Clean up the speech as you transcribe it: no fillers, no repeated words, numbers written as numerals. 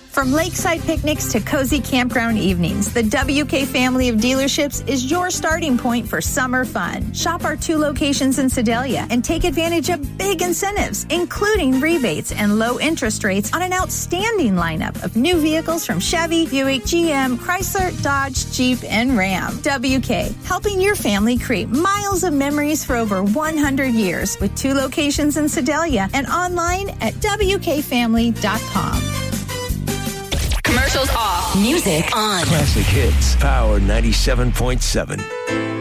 From lakeside picnics to cozy campground evenings, the WK family of dealerships is your starting point for summer fun. Shop our 2 locations in Sedalia and take advantage of big incentives, including rebates and low interest rates on an outstanding lineup of new vehicles from Chevy, Buick, GM, Chrysler, Dodge, Jeep, and Ram. WK, helping your family create miles of memories for over 100 years with 2 locations in Sedalia and online at WKFamily.com. Commercials off. Music on. Classic Hits, Power 97.7.